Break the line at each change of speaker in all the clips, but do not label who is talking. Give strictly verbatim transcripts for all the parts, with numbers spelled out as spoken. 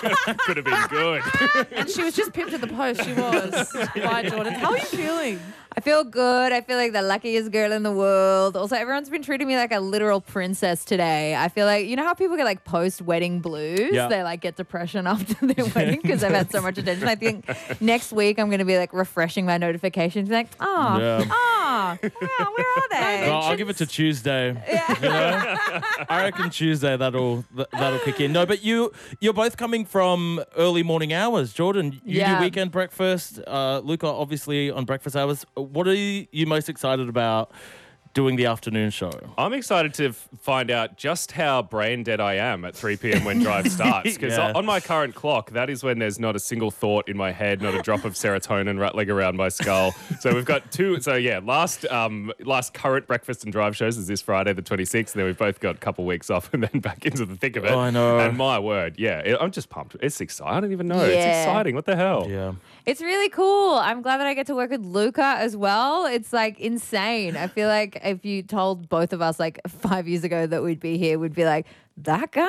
Could have been good.
And she was just pipped at the post. She was. Bye, Jordan. How are you feeling?
I feel good. I feel like the luckiest girl in the world. Also, everyone's been treating me like a literal princess today. I feel like, you know how people get like post-wedding blues?
Yeah.
They like get depression after their wedding because they've had so much attention. I think next week I'm going to be like refreshing my notifications like, oh,
Yeah.
oh, wow, where are they?
Well, I'll give it to Tuesday. You know? I reckon Tuesday that'll th- that'll kick in. No, but you you're both coming from early morning hours. Jordan, you
Yeah.
do weekend breakfast. Uh, Luca, obviously on breakfast hours. What are you, you most excited about doing the afternoon show?
I'm excited to f- find out just how brain dead I am at three p.m. when drive starts. Because
Yeah.
on my current clock, that is when there's not a single thought in my head, not a drop of serotonin rattling around my skull. So we've got two. So yeah, last um, last current breakfast and drive shows is this Friday, the twenty-sixth. And then we've both got a couple weeks off and then back into the thick of it.
Oh, I know.
And my word, yeah, it, I'm just pumped. It's exciting. I don't even know. It's
Yeah.
exciting. What the hell?
Yeah.
It's really cool. I'm glad that I get to work with Luca as well. It's like insane. I feel like if you told both of us like five years ago that we'd be here, we'd be like, that guy?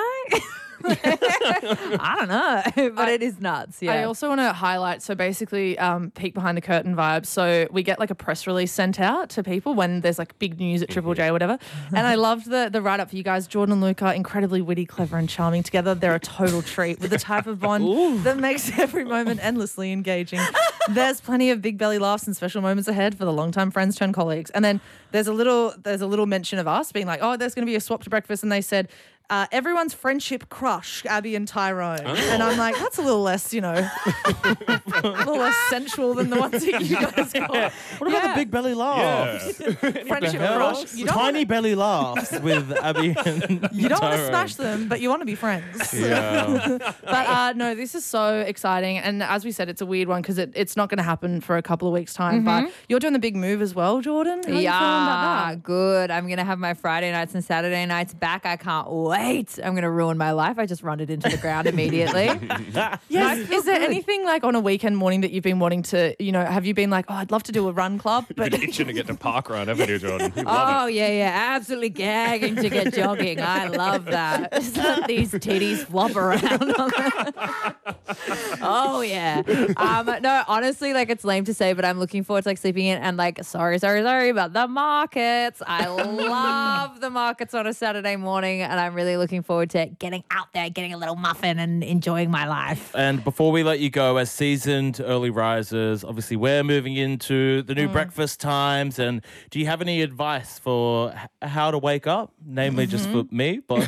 I don't know, but
I-
it is nuts. Yeah.
I also want to highlight, so basically um, peek behind the curtain vibes. So we get like a press release sent out to people when there's like big news at Triple J or whatever. And I loved the the write-up for you guys. Jordan and Luca, incredibly witty, clever and charming together. They're a total treat with the type of bond that makes every moment endlessly engaging. There's plenty of big belly laughs and special moments ahead for the longtime friends turned colleagues. And then there's a little there's a little mention of us being like, oh, there's going to be a swap to breakfast. And they said, Uh, everyone's friendship crush, Abby and Tyrone.
Oh.
And I'm like, that's a little less, you know, a little less sensual than the ones that you guys got.
What about the big belly laughs?
Friendship
Hell?
crush. You don't
Tiny
wanna,
belly laughs with Abby and
you don't want to
Tyrone.
smash them, but you want to be friends.
Yeah.
But uh, no, this is so exciting. And as we said, it's a weird one because it, it's not going to happen for a couple of weeks' time. But you're doing the big move as well, Jordan. How are you feeling about
Yeah,
that?
good. I'm going to have my Friday nights and Saturday nights back. I can't wait. I'm going to ruin my life. I just run it into the ground immediately.
Yes. Is there anything like on a weekend morning that you've been wanting to, you know, have you been like, oh, I'd love to do a run club,
You've
but
been itching to get to park run, haven't you, Jordan? You love
Oh, yeah, yeah. Absolutely gagging to get jogging. I love that. Just let these titties flop around. on the- oh, yeah. Um, no, honestly, like it's lame to say, but I'm looking forward to like sleeping in and like, sorry, sorry, sorry about the markets. I love the markets on a Saturday morning and I'm really looking forward to getting out there, getting a little muffin and enjoying my life.
And before we let you go, as seasoned early risers, obviously we're moving into the new breakfast times. And do you have any advice for h- how to wake up? Namely, just for me, but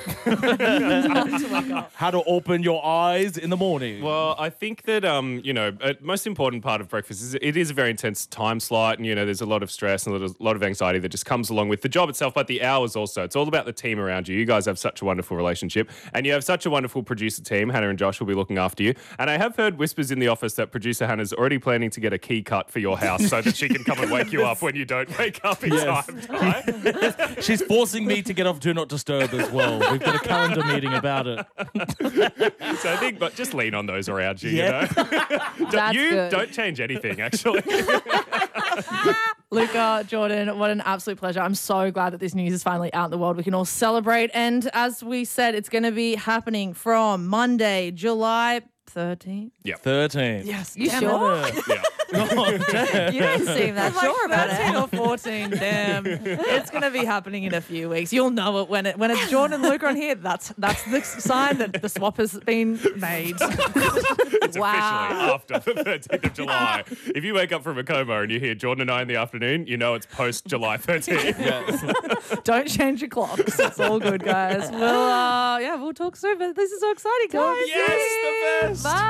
how to open your eyes in the morning.
Well, I think that, um, you know, a most important part of breakfast is it is a very intense time slot and, you know, there's a lot of stress and a lot of, lot of anxiety that just comes along with the job itself, but the hours also. It's all about the team around you. You guys have such a wonderful relationship and you have such a wonderful producer team. Hannah and Josh will be looking after you. And I have heard whispers in the office that producer Hannah's already planning to get a key cut for your house so that she can come and wake you up when you don't wake up in
Yes.
time, right?
She's forcing me to get off Do Not Disturb as well. We've got a calendar meeting about it.
So I think, but just lean on those around you,
Yeah.
you know?
That's
you
good.
don't change anything, actually.
Luca, Jordan, what an absolute pleasure. I'm so glad that this news is finally out in the world. We can all celebrate. And as we said, it's going to be happening from Monday, July thirteenth.
thirteen.
Yes.
You
damn
sure?
it.
Yeah.
Oh, damn.
You don't seem that
Like
sure about
thirteen
it.
or fourteen, damn. It's going to be happening in a few weeks. You'll know it when it when it's Jordan and Luca on here. That's that's the sign that the swap has been made.
It's
Wow.
officially after the thirteenth of July. If you wake up from a coma and you hear Jordan and I in the afternoon, you know it's post July thirteenth.
Don't change your clocks. It's all good, guys. We'll uh, yeah, we'll talk soon. But this is so exciting, guys.
Yes, the best.
Bye.